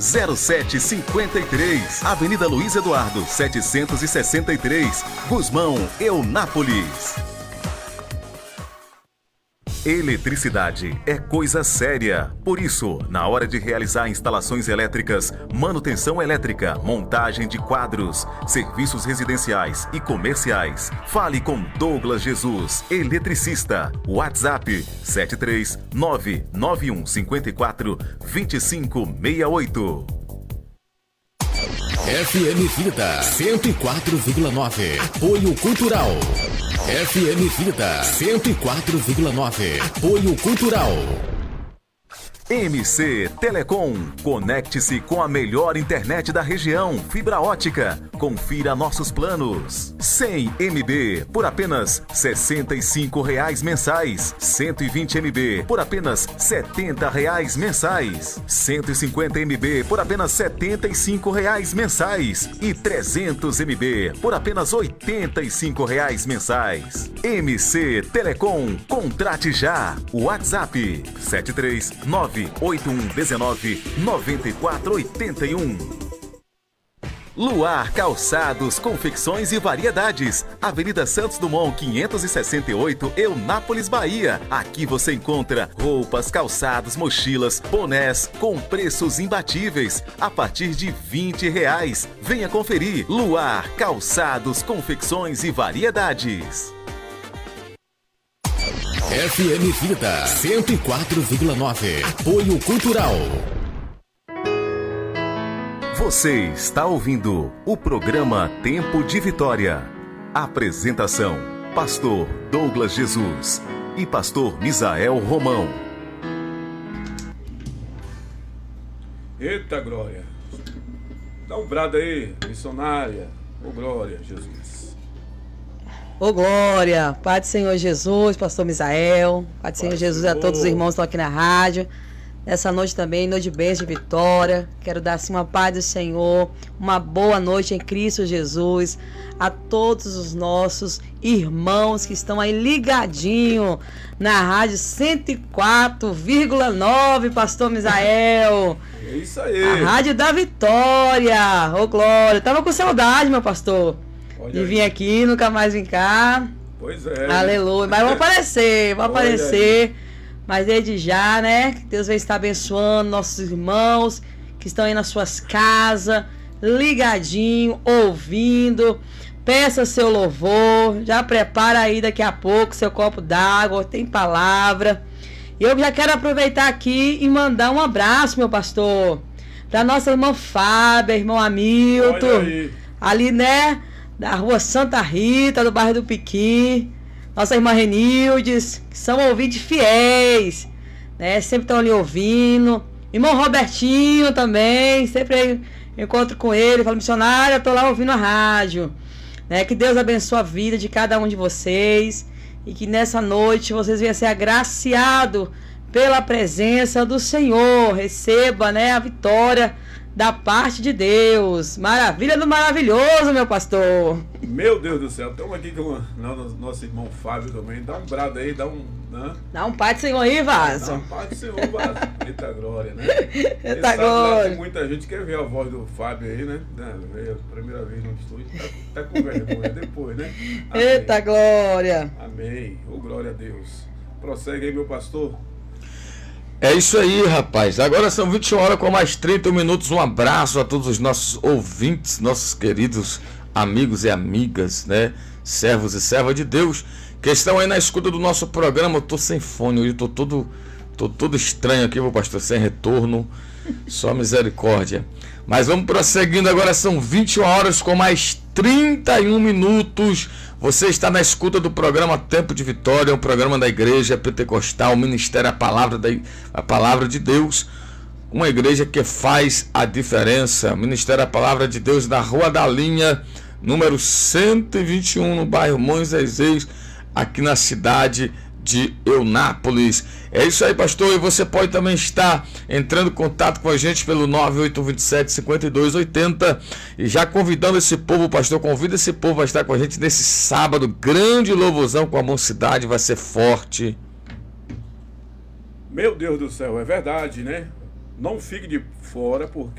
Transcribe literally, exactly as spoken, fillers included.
zero sete cinco três. Avenida Luiz Eduardo, setecentos e sessenta e três, Gusmão, Eunápolis. Eletricidade é coisa séria. Por isso, na hora de realizar instalações elétricas, manutenção elétrica, montagem de quadros, serviços residenciais e comerciais, fale com Douglas Jesus, eletricista. WhatsApp sete três nove nove um cinco quatro dois cinco seis oito. F M Vida cento e quatro vírgula nove. Apoio Cultural. F M Vida cento e quatro vírgula nove. Apoio Cultural. M C Telecom. Conecte-se com a melhor internet da região. Fibra ótica. Confira nossos planos. cem megabytes por apenas sessenta e cinco reais mensais. cento e vinte megabytes por apenas setenta reais mensais. cento e cinquenta megabytes por apenas setenta e cinco reais mensais. E trezentos megabytes por apenas oitenta e cinco reais mensais. M C Telecom. Contrate já. WhatsApp sete três nove oito um um nove nove quatro oito um. Luar Calçados, Confecções e Variedades. Avenida Santos Dumont, quinhentos e sessenta e oito, Eunápolis, Bahia. Aqui você encontra roupas, calçados, mochilas, bonés com preços imbatíveis a partir de vinte reais. Venha conferir. Luar Calçados, Confecções e Variedades. F M Vida cento e quatro vírgula nove. Apoio Cultural. Você está ouvindo o programa Tempo de Vitória. Apresentação: Pastor Douglas Jesus e Pastor Misael Romão. Eita glória! Dá um brado aí, missionária. Ô glória, Jesus. Ô glória! Pai do Senhor Jesus, Pastor Misael. Pai do Senhor Jesus e a todos os irmãos que estão aqui na rádio. Nessa noite também, noite de bênção de vitória. Quero dar assim uma paz do Senhor, uma boa noite em Cristo Jesus a todos os nossos irmãos que estão aí ligadinho na rádio cento e quatro vírgula nove, Pastor Misael. É isso aí. A rádio da vitória. Ô glória! Tava com saudade, meu pastor, Olha de vir aí. Aqui, nunca mais vim cá. Pois é. Aleluia. Mas vou aparecer, vou Olha aparecer. Aí. Mas desde já, né? Que Deus vai estar abençoando nossos irmãos que estão aí nas suas casas, ligadinho, ouvindo. Peça seu louvor. Já prepara aí daqui a pouco seu copo d'água. Tem palavra. E eu já quero aproveitar aqui e mandar um abraço, meu pastor, para nossa irmã Fábia, irmão Hamilton. Ali, né? Da rua Santa Rita, do bairro do Piqui. Nossa irmã Renildes, que são ouvintes fiéis, né? Sempre estão ali ouvindo. Irmão Robertinho também, sempre encontro com ele, falo, missionária, estou lá ouvindo a rádio, né? Que Deus abençoe a vida de cada um de vocês e que nessa noite vocês venham ser agraciados pela presença do Senhor. Receba, né, a vitória da parte de Deus. Maravilha do maravilhoso, meu pastor. Meu Deus do céu, estamos aqui com o nosso irmão Fábio também. Dá um brado aí, dá um... Né? Dá um pai do Senhor aí, Vaso. Dá um pai do Senhor, Vaso. Eita glória, né? Eita glória. Tem muita gente que quer ver a voz do Fábio aí, né? Veio a primeira vez no estúdio, tá, tá com vergonha depois, né? Amém. Eita glória. Amém. Ô, glória a Deus. Prossegue aí, meu pastor. É isso aí, rapaz. Agora são vinte horas com mais trinta minutos. Um abraço a todos os nossos ouvintes, nossos queridos amigos e amigas, né? Servos e servas de Deus que estão aí na escuta do nosso programa. Eu tô sem fone, eu tô todo, tô todo estranho aqui, meu pastor, sem retorno. Só misericórdia. Mas vamos prosseguindo. Agora são vinte horas com mais trinta e um minutos. Você está na escuta do programa Tempo de Vitória, um programa da Igreja Pentecostal, Ministério a Palavra, da, a Palavra de Deus, uma igreja que faz a diferença. Ministério a Palavra de Deus na Rua da Linha, número cento e vinte e um, no bairro Moisés, aqui na cidade de Eunápolis. É isso aí, pastor. E você pode também estar entrando em contato com a gente pelo nove oito dois sete, cinco dois oito zero e já convidando esse povo, pastor, convida esse povo a estar com a gente nesse sábado, grande louvorzão com a mocidade, vai ser forte. Meu Deus do céu, é verdade, né? Não fique de fora, porque